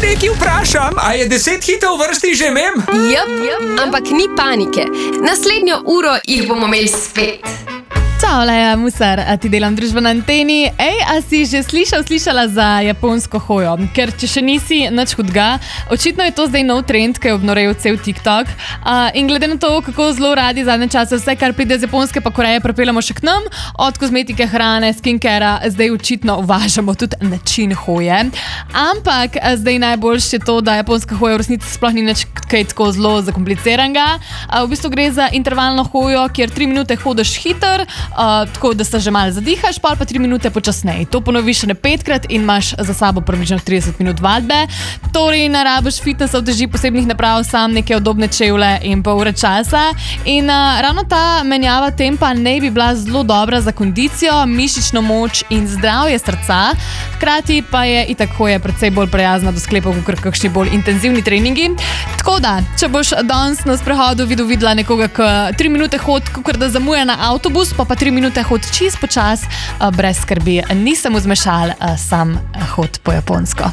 nekaj vprašam, a je 10 hitov vrsti že mem? Jep, ampak ni panike. Naslednjo uro jih bomo imeli spet. Čau, Leja Musar, a ti delam družbo na anteni. A si že slišala za japonsko hojo? Ker če še nisi, nič hudga. Očitno je to zdaj nov trend, ki je obnorel cel TikTok. In glede na to, kako zelo radi zadnje čase vse, kar pride z Japonske pa Koreje, prepeljamo še k nam, od kozmetike, hrane, skincarea, zdaj očitno uvažamo tudi način hoje. Ampak zdaj najboljše je to, da japonska hoja v resnici sploh ni nič kaj tako zelo zakompliciranega. V bistvu gre za intervalno hojo, kjer 3 minute hodiš hiter, tako da se že malo zadihaš, pa 3 minute počasneje. To ponoviš še 5krat in imaš za sabo približno 30 minut vadbe. Torej, ne rabiš fitnessa, uteži posebnih naprav, sam neke udobne čevlje in pol ure časa. In ravno ta menjava tempa ne bi bila zelo dobra za kondicijo, mišično moč in zdravje srca. Hkrati pa je itak hoja precej bolj prijazna do sklepov, kot kakšni bolj intenzivni treningi. Tako da, če boš danes na sprehodu videla nekoga, ki 3 minute hodi, kot da zamuja na avtobus, pa 3 minute hodi čist počas, brez skrbi, nisem vzmešal sam hod po japonsko.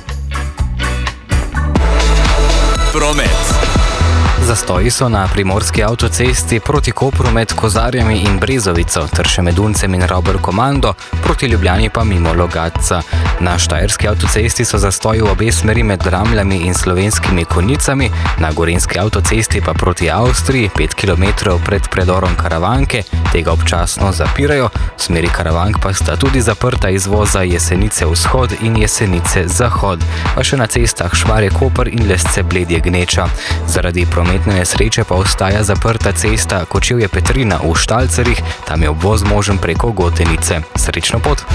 Promet. Zastoji so na primorski avtocesti proti Kopru med Kozarjami in Brezovico, ter še med Uncem in Rober Komando, proti Ljubljani pa mimo Logatca. Na štajerski avtocesti so zastoji v obe smeri med Ramljami in Slovenskimi Konjicami, na gorenjski avtocesti pa proti Avstriji, 5 km pred predorom Karavanke, tega občasno zapirajo, v smeri Karavank pa sta tudi zaprta izvoza Jesenice vzhod in Jesenice zahod, pa še na cestah Šmarje-Koper in Lesce-Bledje Gneča. Zaradi prometne nesreče pa ostaja zaprta cesta Kočevje-Petrina v Štalcerih, tam je obvoz možen preko Gotenice. Srečno pot!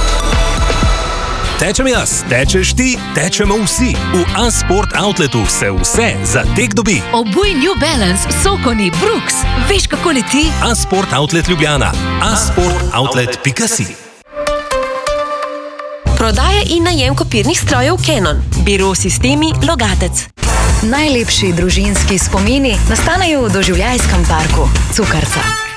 Tečem jaz, tečeš ti, tečemo vsi. V A-Sport Outletu se vse za tek dobi. Obuj New Balance, Sokoni, Brooks. Veš, kako leti? A-Sport Outlet Ljubljana. asportoutlet.si. Prodaja in najem kopirnih strojev Canon. Biro sistemi Logatec. Najlepši družinski spomini nastanejo v doživljajskem parku Cukrca.